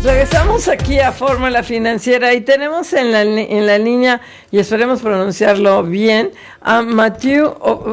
Regresamos aquí a Fórmula Financiera y tenemos en la línea, y esperemos pronunciarlo bien, a Mathieu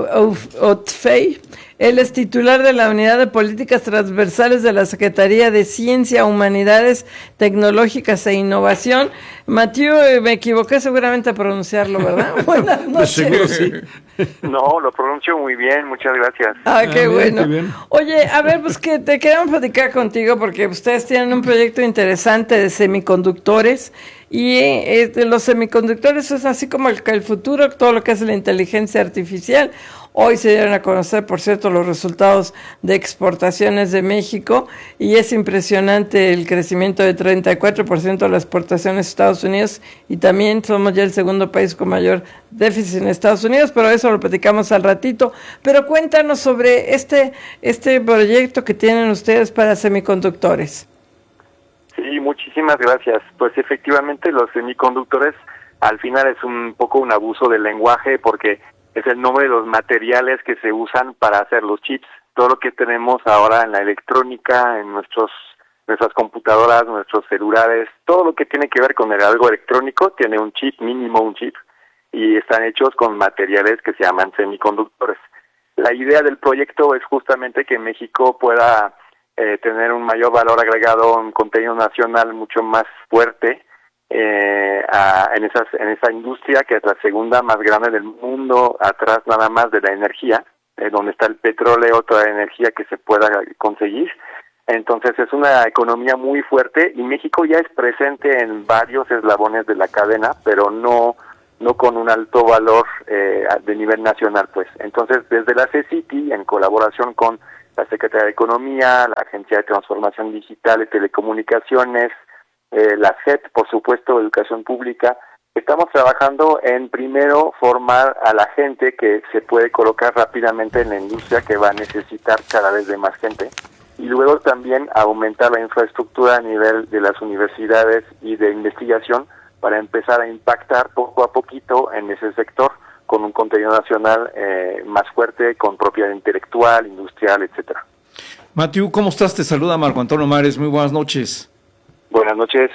Otfey. Él es titular de la Unidad de Políticas Transversales de la Secretaría de Ciencia, Humanidades, Tecnológicas e Innovación. Mathieu, me equivoqué seguramente a pronunciarlo, ¿verdad? Buenas noches. Seguro sí. No, lo pronuncio muy bien, muchas gracias. Qué bueno. Qué bien. Oye, a ver, pues que te queremos platicar contigo porque ustedes tienen un proyecto interesante de semiconductores y los semiconductores es así como el futuro, todo lo que es la inteligencia artificial. Hoy se dieron a conocer, por cierto, los resultados de exportaciones de México y es impresionante el crecimiento de 34% de las exportaciones a Estados Unidos y también somos ya el segundo país con mayor déficit en Estados Unidos, pero eso lo platicamos al ratito. Pero cuéntanos sobre este proyecto que tienen ustedes para semiconductores. Sí, muchísimas gracias. Pues efectivamente los semiconductores al final es un poco un abuso del lenguaje porque es el nombre de los materiales que se usan para hacer los chips. Todo lo que tenemos ahora en la electrónica, en nuestras computadoras, nuestros celulares, todo lo que tiene que ver con algo electrónico tiene un chip, mínimo un chip, y están hechos con materiales que se llaman semiconductores. La idea del proyecto es justamente que México pueda tener un mayor valor agregado, un contenido nacional mucho más fuerte, en esa industria que es la segunda más grande del mundo, atrás nada más de la energía, donde está el petróleo, toda la energía que se pueda conseguir. Entonces es una economía muy fuerte y México ya es presente en varios eslabones de la cadena, pero no con un alto valor de nivel nacional, pues. Entonces desde la CECITI, en colaboración con la Secretaría de Economía, la Agencia de Transformación Digital y Telecomunicaciones, la SEP, por supuesto, Educación Pública, estamos trabajando en primero formar a la gente que se puede colocar rápidamente en la industria que va a necesitar cada vez de más gente y luego también aumentar la infraestructura a nivel de las universidades y de investigación para empezar a impactar poco a poquito en ese sector con un contenido nacional más fuerte, con propiedad intelectual, industrial, etcétera. Mathieu, ¿cómo estás? Te saluda Marco Antonio Mares, muy buenas noches. Buenas noches.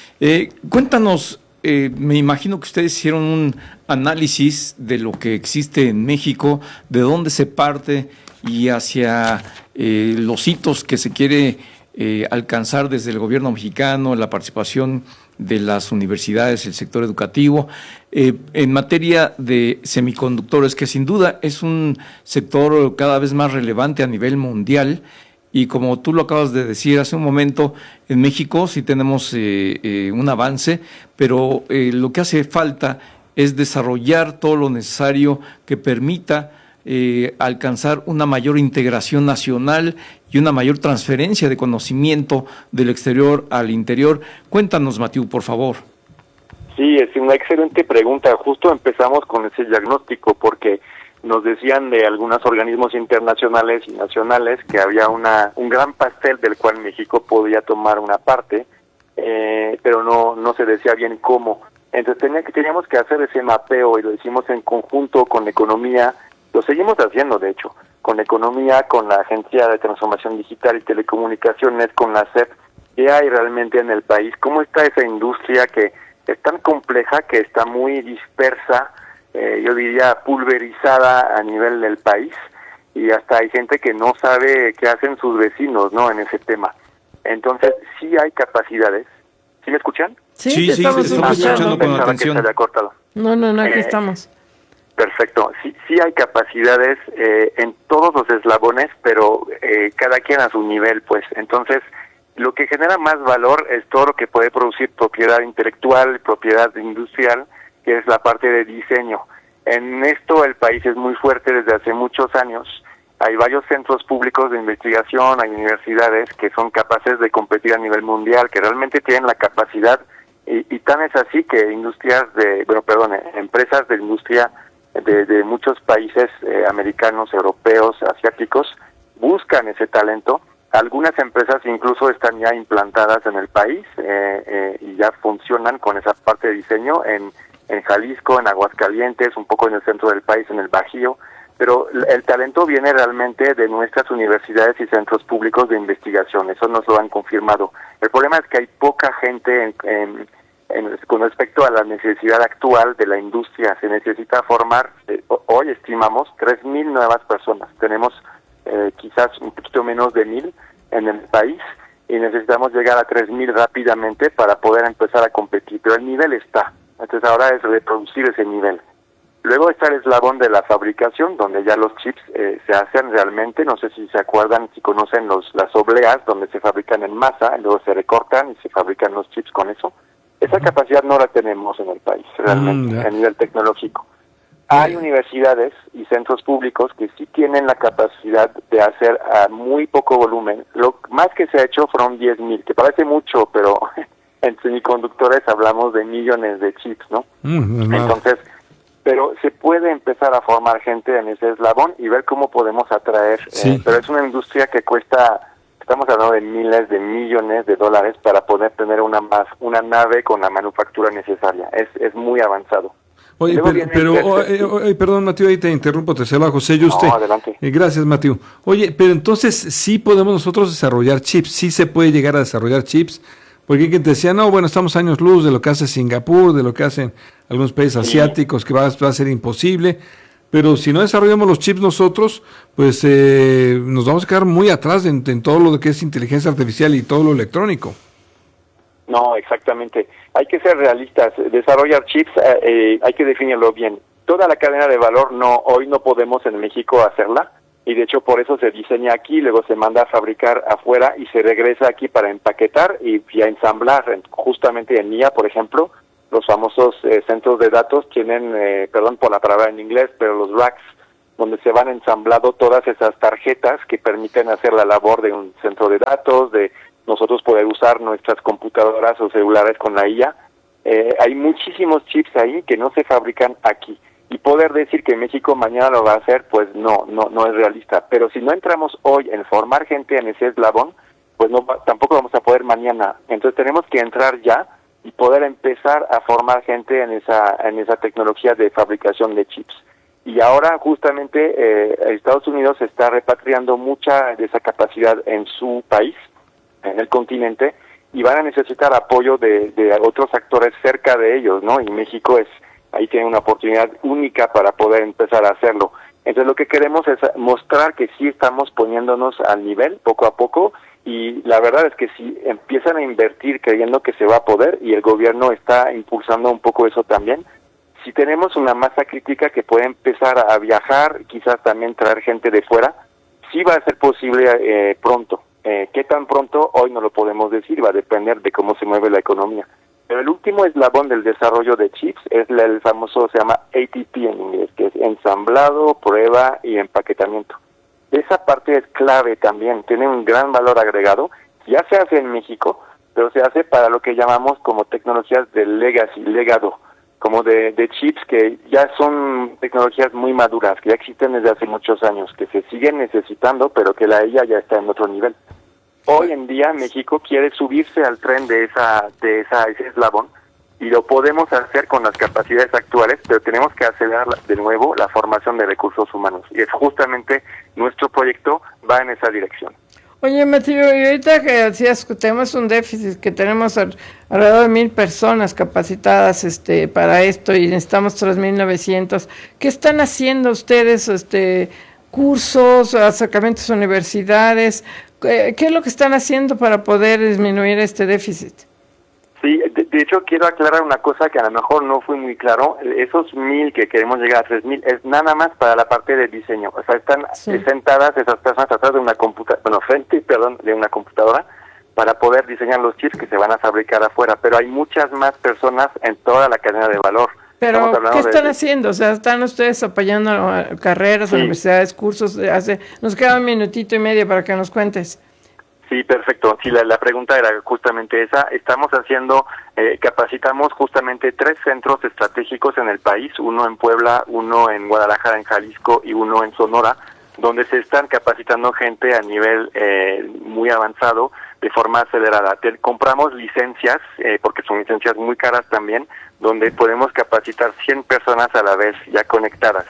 Cuéntanos, me imagino que ustedes hicieron un análisis de lo que existe en México, de dónde se parte y hacia los hitos que se quiere alcanzar desde el gobierno mexicano, la participación de las universidades, el sector educativo, en materia de semiconductores, que sin duda es un sector cada vez más relevante a nivel mundial. Y como tú lo acabas de decir hace un momento, en México sí tenemos un avance, pero lo que hace falta es desarrollar todo lo necesario que permita alcanzar una mayor integración nacional y una mayor transferencia de conocimiento del exterior al interior. Cuéntanos, Mathieu, por favor. Sí, es una excelente pregunta. Justo empezamos con ese diagnóstico porque nos decían de algunos organismos internacionales y nacionales que había un gran pastel del cual México podía tomar una parte, pero no se decía bien cómo. Entonces teníamos que hacer ese mapeo y lo hicimos en conjunto con economía, lo seguimos haciendo de hecho, con economía, con la Agencia de Transformación Digital y Telecomunicaciones, con la SEP, qué hay realmente en el país, cómo está esa industria que es tan compleja, que está muy dispersa, yo diría pulverizada a nivel del país, y hasta hay gente que no sabe qué hacen sus vecinos, ¿no?, en ese tema. Entonces, sí hay capacidades. ¿Sí me escuchan? Sí, estamos escuchando con atención. Que se haya cortado. No, aquí estamos. Perfecto. Sí hay capacidades en todos los eslabones, pero cada quien a su nivel, pues. Entonces, lo que genera más valor es todo lo que puede producir propiedad intelectual, propiedad industrial, que es la parte de diseño. En esto el país es muy fuerte desde hace muchos años. Hay varios centros públicos de investigación, hay universidades que son capaces de competir a nivel mundial, que realmente tienen la capacidad, y tan es así que empresas de industria de muchos países americanos, europeos, asiáticos, buscan ese talento. Algunas empresas incluso están ya implantadas en el país y ya funcionan con esa parte de diseño en Jalisco, en Aguascalientes, un poco en el centro del país, en el Bajío. pero el talento viene realmente de nuestras universidades y centros públicos de investigación, eso nos lo han confirmado. El problema es que hay poca gente con respecto a la necesidad actual de la industria. Se necesita formar, hoy estimamos, 3,000 nuevas personas. Tenemos quizás un poquito menos de 1,000 en el país y necesitamos llegar a 3,000 rápidamente para poder empezar a competir, pero el nivel está. Entonces ahora es reproducir ese nivel. Luego está el eslabón de la fabricación, donde ya los chips se hacen realmente. No sé si se acuerdan, si conocen las obleas, donde se fabrican en masa, luego se recortan y se fabrican los chips con eso. Esa capacidad no la tenemos en el país, realmente, a nivel tecnológico. Hay universidades y centros públicos que sí tienen la capacidad de hacer a muy poco volumen. Lo más que se ha hecho fueron 10,000, que parece mucho, pero en semiconductores hablamos de millones de chips, ¿no? Entonces, pero se puede empezar a formar gente en ese eslabón y ver cómo podemos atraer, pero es una industria que cuesta, estamos hablando de miles de millones de dólares para poder tener una nave con la manufactura necesaria. Es muy avanzado. Oye, perdón, Mateo, ahí te interrumpo, te cedo a José. Usted. Adelante. Gracias, Mateo. Oye, pero entonces sí podemos nosotros desarrollar chips, sí se puede llegar a desarrollar chips, porque hay quien te decía, no, bueno, estamos años luz de lo que hace Singapur, de lo que hacen algunos países asiáticos, que va a ser imposible, pero si no desarrollamos los chips nosotros, pues nos vamos a quedar muy atrás en todo lo que es inteligencia artificial y todo lo electrónico. No, exactamente. Hay que ser realistas. Desarrollar chips hay que definirlo bien. Toda la cadena de valor hoy no podemos en México hacerla, y de hecho por eso se diseña aquí, luego se manda a fabricar afuera y se regresa aquí para empaquetar y a ensamblar. Justamente en IA, por ejemplo, los famosos centros de datos tienen, perdón por la palabra en inglés, pero los racks, donde se van ensamblando todas esas tarjetas que permiten hacer la labor de un centro de datos, de nosotros poder usar nuestras computadoras o celulares con la IA. Hay muchísimos chips ahí que no se fabrican aquí. Y poder decir que México mañana lo va a hacer, pues no es realista. Pero si no entramos hoy en formar gente en ese eslabón, pues tampoco vamos a poder mañana. Entonces tenemos que entrar ya y poder empezar a formar gente en esa tecnología de fabricación de chips. Y ahora justamente Estados Unidos está repatriando mucha de esa capacidad en su país, en el continente, y van a necesitar apoyo de otros actores cerca de ellos, ¿no? Y México ahí tiene una oportunidad única para poder empezar a hacerlo. Entonces lo que queremos es mostrar que sí estamos poniéndonos al nivel poco a poco, y la verdad es que si empiezan a invertir creyendo que se va a poder, y el gobierno está impulsando un poco eso también, si tenemos una masa crítica que puede empezar a viajar, quizás también traer gente de fuera, sí va a ser posible pronto. ¿Qué tan pronto? Hoy no lo podemos decir, va a depender de cómo se mueve la economía. Pero el último eslabón del desarrollo de chips es el famoso, se llama ATP en inglés, que es ensamblado, prueba y empaquetamiento. Esa parte es clave también, tiene un gran valor agregado. Ya se hace en México, pero se hace para lo que llamamos como tecnologías de legacy, legado, como de chips que ya son tecnologías muy maduras, que ya existen desde hace muchos años, que se siguen necesitando, pero que la IA ya está en otro nivel. Hoy en día México quiere subirse al tren de ese eslabón, y lo podemos hacer con las capacidades actuales, pero tenemos que acelerar de nuevo la formación de recursos humanos, y es justamente nuestro proyecto va en esa dirección. Oye, Mateo, y ahorita que decías que tenemos un déficit, que tenemos alrededor de 1,000 personas capacitadas para esto y necesitamos 3,900, ¿qué están haciendo ustedes? Cursos, acercamientos a universidades, ¿qué es lo que están haciendo para poder disminuir este déficit? Sí, de hecho quiero aclarar una cosa que a lo mejor no fue muy claro. Esos 1,000 que queremos llegar a 3,000 es nada más para la parte de diseño. O sea, están sentadas esas personas atrás de una de una computadora para poder diseñar los chips que se van a fabricar afuera. Pero hay muchas más personas en toda la cadena de valor. Pero, ¿qué están haciendo? O sea, ¿están ustedes apoyando carreras, universidades, cursos? Nos queda 1 minutito y medio para que nos cuentes. Sí, perfecto. Sí, la pregunta era justamente esa. Estamos haciendo, capacitamos justamente 3 centros estratégicos en el país, uno en Puebla, uno en Guadalajara, en Jalisco, y uno en Sonora, donde se están capacitando gente a nivel muy avanzado, de forma acelerada. Compramos licencias, porque son licencias muy caras también, donde podemos capacitar 100 personas a la vez ya conectadas.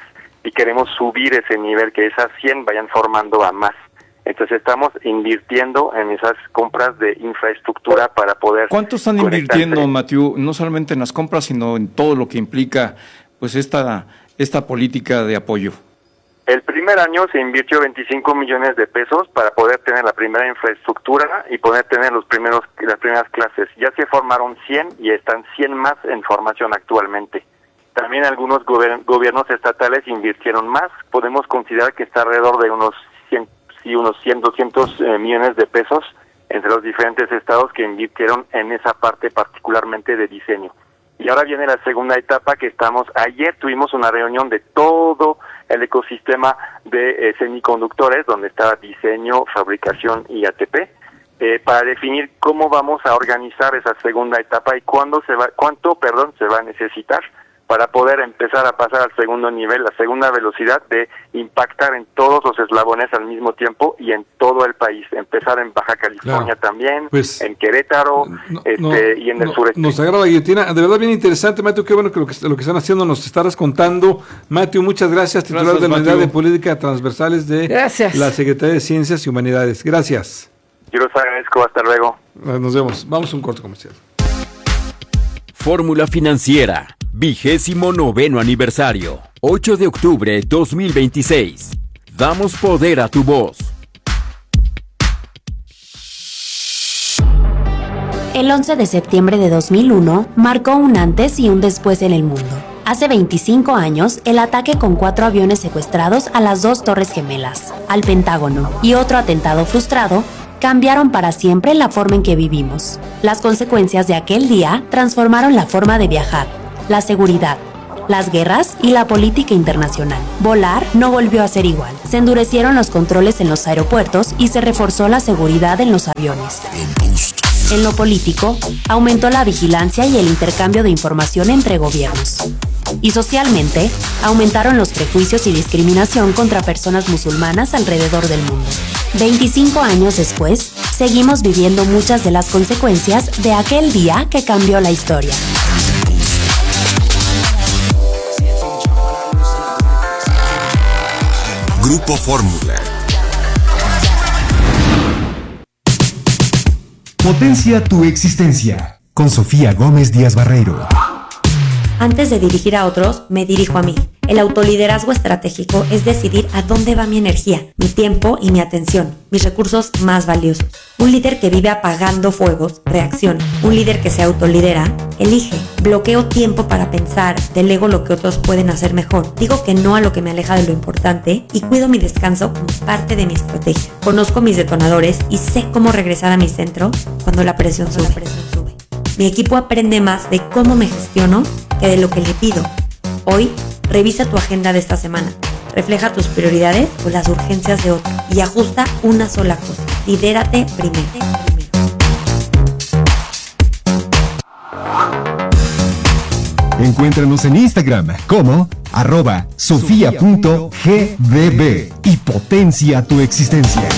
y queremos subir ese nivel, que esas 100 vayan formando a más. Entonces estamos invirtiendo en esas compras de infraestructura para poder... ¿Cuánto están invirtiendo, Mathieu, no solamente en las compras, sino en todo lo que implica pues esta política de apoyo? El primer año se invirtió 25 millones de pesos para poder tener la primera infraestructura y poder tener las primeras clases. Ya se formaron 100 y están 100 más en formación actualmente. También algunos gobiernos estatales invirtieron más. Podemos considerar que está alrededor de unos 200 millones de pesos entre los diferentes estados que invirtieron en esa parte particularmente de diseño. Y ahora viene la segunda etapa que ayer tuvimos una reunión de todo el ecosistema de semiconductores, donde estaba diseño, fabricación y ATP, para definir cómo vamos a organizar esa segunda etapa y cuánto se va a necesitar para poder empezar a pasar al segundo nivel, la segunda velocidad de impactar en todos los eslabones al mismo tiempo y en todo el país. Empezar en Baja California también, pues, en Querétaro y en el sureste. Nos agrada la guillotina, de verdad bien interesante, Mathieu, qué bueno que lo que están haciendo nos estarás contando. Mathieu, muchas gracias, titular de la Unidad de Política Transversales de la Secretaría de Ciencias y Humanidades. Gracias. Yo los agradezco, hasta luego. Nos vemos, vamos a un corto comercial. Fórmula Financiera, 29º aniversario, 8 de octubre 2026. Damos poder a tu voz. El 11 de septiembre de 2001 marcó un antes y un después en el mundo. Hace 25 años, el ataque con 4 aviones secuestrados a las 2 Torres Gemelas, al Pentágono y otro atentado frustrado cambiaron para siempre la forma en que vivimos. Las consecuencias de aquel día transformaron la forma de viajar, la seguridad, las guerras y la política internacional. Volar no volvió a ser igual. Se endurecieron los controles en los aeropuertos y se reforzó la seguridad en los aviones. En lo político, aumentó la vigilancia y el intercambio de información entre gobiernos. Y socialmente, aumentaron los prejuicios y discriminación contra personas musulmanas alrededor del mundo. 25 años después, seguimos viviendo muchas de las consecuencias de aquel día que cambió la historia. Grupo Fórmula. Potencia tu existencia. Con Sofía Gómez Díaz Barreiro. Antes de dirigir a otros, me dirijo a mí. El autoliderazgo estratégico es decidir a dónde va mi energía, mi tiempo y mi atención, mis recursos más valiosos. Un líder que vive apagando fuegos, reacciona. Un líder que se autolidera, elige. Bloqueo tiempo para pensar, delego lo que otros pueden hacer mejor. Digo que no a lo que me aleja de lo importante y cuido mi descanso como parte de mi estrategia. Conozco mis detonadores y sé cómo regresar a mi centro cuando la presión sube. Mi equipo aprende más de cómo me gestiono que de lo que le pido. Hoy, revisa tu agenda de esta semana. Refleja tus prioridades o las urgencias de otro y ajusta una sola cosa. Lidérate primero. Encuéntranos en Instagram como @sofia.gdb y potencia tu existencia.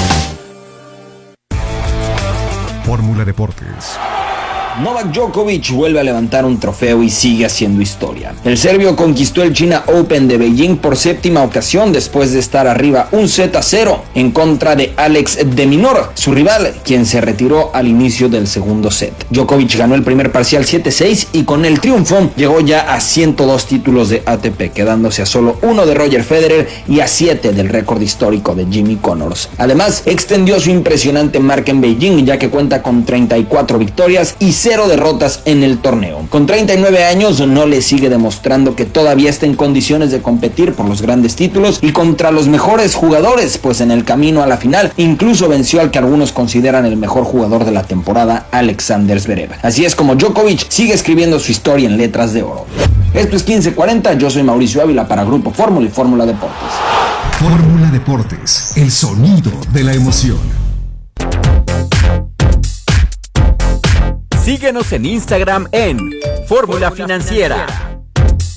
Fórmula Deportes. Novak Djokovic vuelve a levantar un trofeo y sigue haciendo historia. El serbio conquistó el China Open de Beijing por 7ª ocasión después de estar arriba 1-0 en contra de Alex de Minaur, su rival, quien se retiró al inicio del segundo set. Djokovic ganó el primer parcial 7-6 y con el triunfo llegó ya a 102 títulos de ATP, quedándose a solo 1 de Roger Federer y a 7 del récord histórico de Jimmy Connors. Además, extendió su impresionante marca en Beijing, ya que cuenta con 34 victorias y 0 derrotas en el torneo. Con 39 años no le sigue demostrando que todavía está en condiciones de competir por los grandes títulos y contra los mejores jugadores, pues en el camino a la final incluso venció al que algunos consideran el mejor jugador de la temporada, Alexander Zverev. Así es como Djokovic sigue escribiendo su historia en letras de oro. Esto es 1540, yo soy Mauricio Ávila para Grupo Fórmula y Fórmula Deportes. Fórmula Deportes, el sonido de la emoción. Síguenos en Instagram en Fórmula Financiera.